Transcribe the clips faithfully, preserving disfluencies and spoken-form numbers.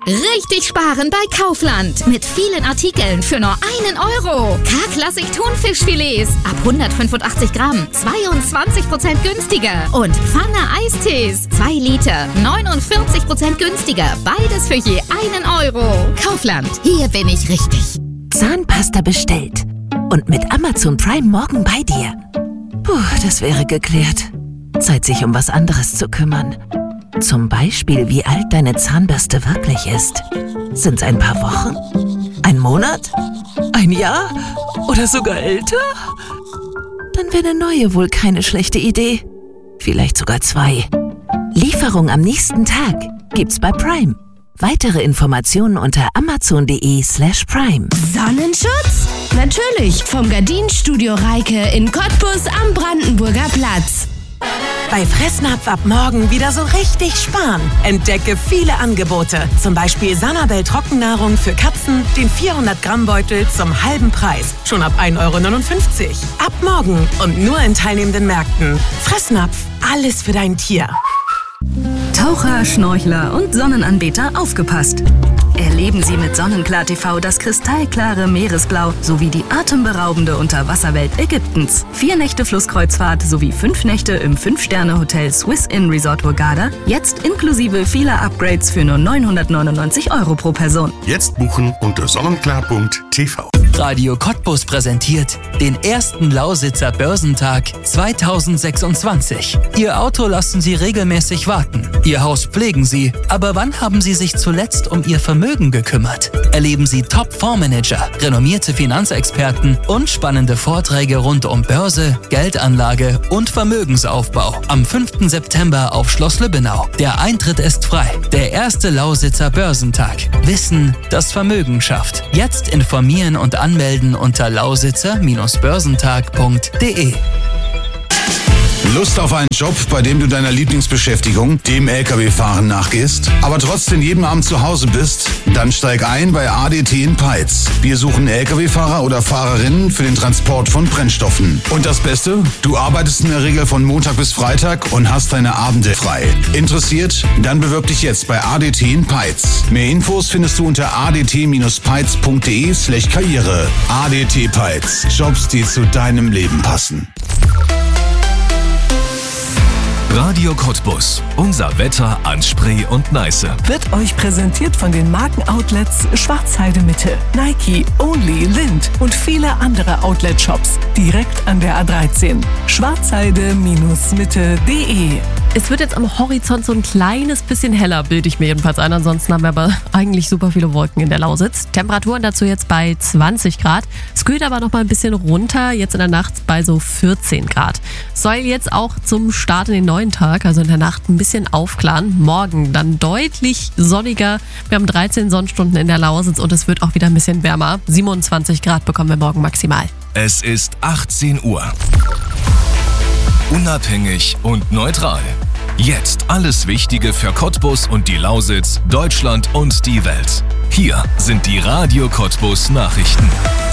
Richtig sparen bei Kaufland. Mit vielen Artikeln für nur einen Euro. K-Klassik Thunfischfilets ab hundertfünfundachtzig Gramm. zweiundzwanzig Prozent günstiger. Und Pfanne Eistees. zwei Liter. neunundvierzig Prozent günstiger. Beides für je einen Euro. Kaufland. Hier bin ich richtig. Zahnpasta bestellt. Und mit Amazon Prime morgen bei dir. Puh, das wäre geklärt. Zeit, sich um was anderes zu kümmern. Zum Beispiel, wie alt deine Zahnbürste wirklich ist. Sind's ein paar Wochen? Ein Monat? Ein Jahr? Oder sogar älter? Dann wäre eine neue wohl keine schlechte Idee. Vielleicht sogar zwei. Lieferung am nächsten Tag gibt's bei Prime. Weitere Informationen unter amazon.de slash prime. Sonnenschutz? Natürlich, vom Gardinenstudio Reike in Cottbus am Brandenburger Platz. Bei Fressnapf ab morgen wieder so richtig sparen. Entdecke viele Angebote. Zum Beispiel Sanabel Trockennahrung für Katzen, den vierhundert Gramm Beutel zum halben Preis. Schon ab ein Euro neunundfünfzig. Ab morgen und nur in teilnehmenden Märkten. Fressnapf, alles für dein Tier. Taucher, Schnorchler und Sonnenanbeter aufgepasst. Erleben Sie mit Sonnenklar T V das kristallklare Meeresblau sowie die atemberaubende Unterwasserwelt Ägyptens. Vier Nächte Flusskreuzfahrt sowie fünf Nächte im Fünf-Sterne-Hotel Swiss Inn Resort Hurghada. Jetzt inklusive vieler Upgrades für nur neunhundertneunundneunzig Euro pro Person. Jetzt buchen unter sonnenklar punkt t v. Radio Cottbus präsentiert den ersten Lausitzer Börsentag zweitausendsechsundzwanzig. Ihr Auto lassen Sie regelmäßig warten. Ihr Haus pflegen Sie. Aber wann haben Sie sich zuletzt um Ihr Vermögen gekümmert? Erleben Sie Top-Fondsmanager, renommierte Finanzexperten und spannende Vorträge rund um Börse, Geldanlage und Vermögensaufbau. Am fünften September auf Schloss Lübbenau. Der Eintritt ist frei. Der erste Lausitzer Börsentag. Wissen, das Vermögen schafft. Jetzt informieren und anmelden unter lausitzer Bindestrich börsentag punkt de. Lust auf einen Job, bei dem du deiner Lieblingsbeschäftigung, dem L K W-Fahren, nachgehst, aber trotzdem jeden Abend zu Hause bist? Dann steig ein bei A D T in Peitz. Wir suchen L K W-Fahrer oder Fahrerinnen für den Transport von Brennstoffen. Und das Beste? Du arbeitest in der Regel von Montag bis Freitag und hast deine Abende frei. Interessiert? Dann bewirb dich jetzt bei A D T in Peitz. Mehr Infos findest du unter a d t peitz punkt de slash karriere. A D T Peitz. Jobs, die zu deinem Leben passen. Radio Cottbus. Unser Wetter an Spree und Neiße. Wird euch präsentiert von den Markenoutlets Schwarzheide Mitte, Nike, Only, Lind und viele andere Outlet-Shops direkt an der A dreizehn. schwarzheide Mitte punkt de. Es wird jetzt am Horizont so ein kleines bisschen heller, bilde ich mir jedenfalls ein. Ansonsten haben wir aber eigentlich super viele Wolken in der Lausitz. Temperaturen dazu jetzt bei zwanzig Grad. Es kühlt aber noch mal ein bisschen runter, jetzt in der Nacht bei so vierzehn Grad. Soll jetzt auch zum Start in den neuen Tag, also in der Nacht, ein bisschen aufklaren. Morgen dann deutlich sonniger. Wir haben dreizehn Sonnenstunden in der Lausitz und es wird auch wieder ein bisschen wärmer. siebenundzwanzig Grad bekommen wir morgen maximal. Es ist achtzehn Uhr. Unabhängig und neutral. Jetzt alles Wichtige für Cottbus und die Lausitz, Deutschland und die Welt. Hier sind die Radio Cottbus Nachrichten.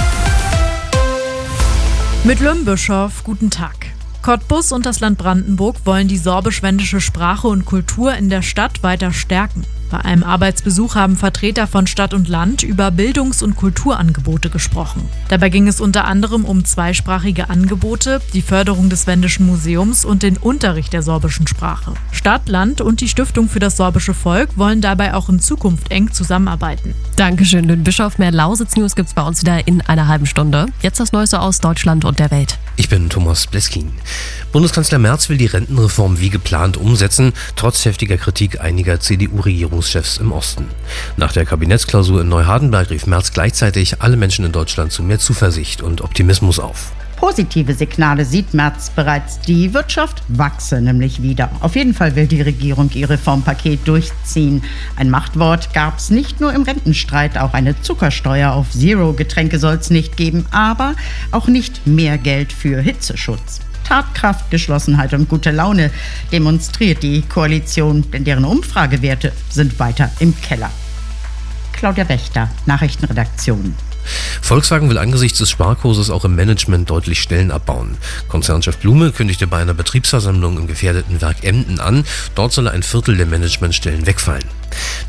Mit Lümbischow, guten Tag. Cottbus und das Land Brandenburg wollen die sorbisch-wendische Sprache und Kultur in der Stadt weiter stärken. Bei einem Arbeitsbesuch haben Vertreter von Stadt und Land über Bildungs- und Kulturangebote gesprochen. Dabei ging es unter anderem um zweisprachige Angebote, die Förderung des Wendischen Museums und den Unterricht der sorbischen Sprache. Stadt, Land und die Stiftung für das sorbische Volk wollen dabei auch in Zukunft eng zusammenarbeiten. Dankeschön, Lümbischow. Mehr Lausitz-News gibt's bei uns wieder in einer halben Stunde. Jetzt das Neueste aus Deutschland und der Welt. Ich bin Thomas Bleskin. Bundeskanzler Merz will die Rentenreform wie geplant umsetzen, trotz heftiger Kritik einiger C D U-Regierungschefs im Osten. Nach der Kabinettsklausur in Neuhardenberg rief Merz gleichzeitig alle Menschen in Deutschland zu mehr Zuversicht und Optimismus auf. Positive Signale sieht Merz bereits. Die Wirtschaft wachse nämlich wieder. Auf jeden Fall will die Regierung ihr Reformpaket durchziehen. Ein Machtwort gab es nicht nur im Rentenstreit, auch eine Zuckersteuer auf Zero-Getränke soll es nicht geben, aber auch nicht mehr Geld für Hitzeschutz. Tatkraft, Geschlossenheit und gute Laune demonstriert die Koalition, denn deren Umfragewerte sind weiter im Keller. Claudia Wächter, Nachrichtenredaktion. Volkswagen will angesichts des Sparkurses auch im Management deutlich Stellen abbauen. Konzernchef Blume kündigte bei einer Betriebsversammlung im gefährdeten Werk Emden an, dort solle ein Viertel der Managementstellen wegfallen.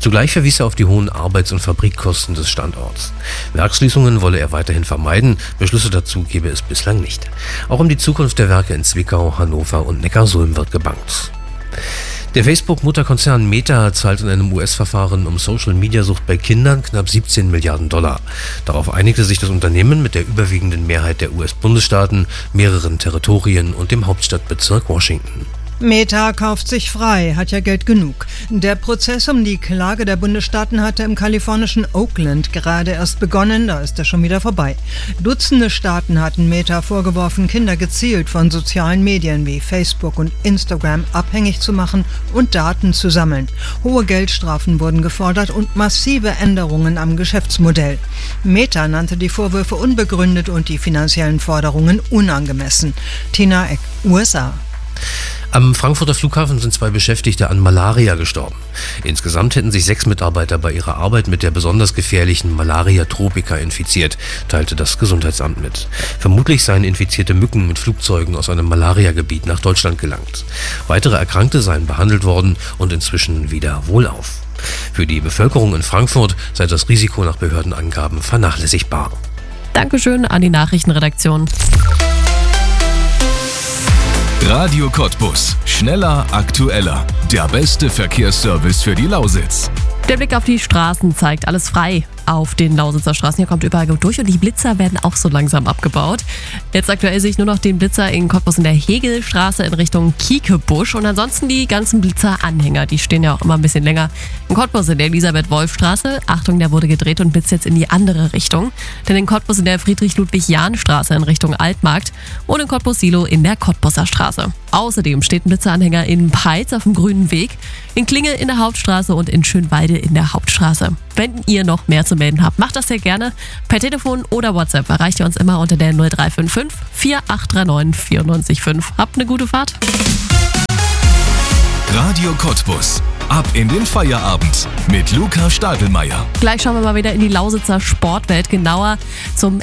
Zugleich verwies er auf die hohen Arbeits- und Fabrikkosten des Standorts. Werksschließungen wolle er weiterhin vermeiden, Beschlüsse dazu gebe es bislang nicht. Auch um die Zukunft der Werke in Zwickau, Hannover und Neckarsulm wird gebangt. Der Facebook-Mutterkonzern Meta zahlt in einem U S-Verfahren um Social-Media-Sucht bei Kindern knapp siebzehn Milliarden Dollar. Darauf einigte sich das Unternehmen mit der überwiegenden Mehrheit der U S-Bundesstaaten, mehreren Territorien und dem Hauptstadtbezirk Washington. Meta kauft sich frei, hat ja Geld genug. Der Prozess um die Klage der Bundesstaaten hatte im kalifornischen Oakland gerade erst begonnen, da ist er schon wieder vorbei. Dutzende Staaten hatten Meta vorgeworfen, Kinder gezielt von sozialen Medien wie Facebook und Instagram abhängig zu machen und Daten zu sammeln. Hohe Geldstrafen wurden gefordert und massive Änderungen am Geschäftsmodell. Meta nannte die Vorwürfe unbegründet und die finanziellen Forderungen unangemessen. Tina Eck, U S A. Am Frankfurter Flughafen sind zwei Beschäftigte an Malaria gestorben. Insgesamt hätten sich sechs Mitarbeiter bei ihrer Arbeit mit der besonders gefährlichen Malaria tropica infiziert, teilte das Gesundheitsamt mit. Vermutlich seien infizierte Mücken mit Flugzeugen aus einem Malariagebiet nach Deutschland gelangt. Weitere Erkrankte seien behandelt worden und inzwischen wieder wohlauf. Für die Bevölkerung in Frankfurt sei das Risiko nach Behördenangaben vernachlässigbar. Dankeschön an die Nachrichtenredaktion. Radio Cottbus. Schneller, aktueller. Der beste Verkehrsservice für die Lausitz. Der Blick auf die Straßen zeigt alles frei auf den Lausitzer Straßen. Hier kommt überall gut durch und die Blitzer werden auch so langsam abgebaut. Jetzt aktuell sehe ich nur noch den Blitzer in Cottbus in der Hegelstraße in Richtung Kiekebusch und ansonsten die ganzen Blitzer-Anhänger, die stehen ja auch immer ein bisschen länger. In Cottbus in der Elisabeth-Wolf-Straße, Achtung, der wurde gedreht und blitzt jetzt in die andere Richtung. Denn in Cottbus in der Friedrich-Ludwig-Jahn-Straße in Richtung Altmarkt und in Cottbus-Silo in der Cottbuser Straße. Außerdem steht ein Blitzeranhänger in Peitz auf dem Grünen Weg, in Klinge in der Hauptstraße und in Schönwalde in der Hauptstraße. Wenn ihr noch mehr zu melden habt, macht das sehr gerne. Per Telefon oder WhatsApp erreicht ihr uns immer unter der null drei fünf fünf, vier acht drei neun, vier neun fünf. Habt eine gute Fahrt. Radio Cottbus. Ab in den Feierabend mit Luca Stadelmeier. Gleich schauen wir mal wieder in die Lausitzer Sportwelt, genauer zum